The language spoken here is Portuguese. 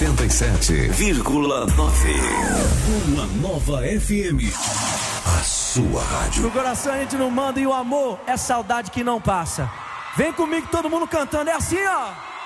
87,9. Uma nova FM. A sua rádio. No coração a gente não manda e o amor é saudade que não passa. Vem comigo todo mundo cantando, é assim ó.